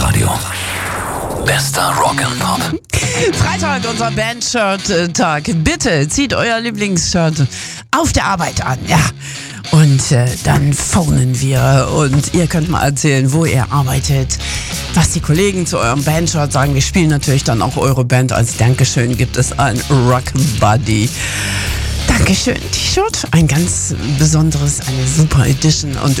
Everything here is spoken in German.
Live-Radio. Bester Rock'n'Pop. Freitag, unser Band-Shirt-Tag. Bitte zieht euer Lieblingsshirt auf der Arbeit an, ja. Und dann phonen wir und ihr könnt mal erzählen, wo ihr arbeitet, was die Kollegen zu eurem Bandshirt sagen. Wir spielen natürlich dann auch eure Band. Als Dankeschön gibt es ein Rock Buddy. Dankeschön, T-Shirt, ein ganz besonderes, eine super Edition und